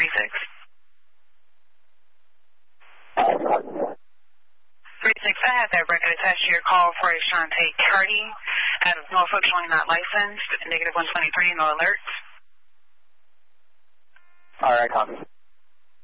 36. 36, I have that record attached to your call for a Shantae Cardi out of Norfolk showing not licensed, negative 123, no alert. All right, copy.